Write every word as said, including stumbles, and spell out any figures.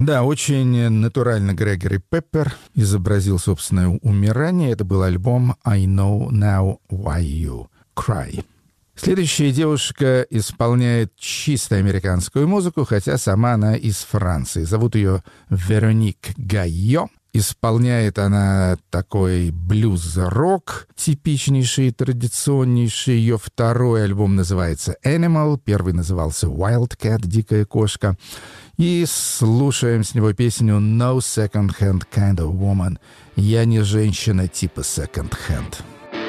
Да, очень натурально Грегори Пеппер изобразил собственное умирание. Это был альбом «I Know Now Why You Cry». Следующая девушка исполняет чисто американскую музыку, хотя сама она из Франции. Зовут ее Вероник Гайо. Исполняет она такой блюз-рок, типичнейший, традиционнейший. Ее второй альбом называется «Animal», первый назывался «Wildcat», «Дикая кошка». И слушаем с него песню «No Second Hand Kind of Woman». «Я не женщина типа Second Hand».